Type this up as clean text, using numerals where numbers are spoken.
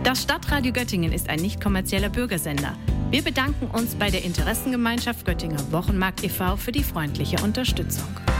Das Stadtradio Göttingen ist ein nicht kommerzieller Bürgersender. Wir bedanken uns bei der Interessengemeinschaft Göttinger Wochenmarkt e.V. für die freundliche Unterstützung.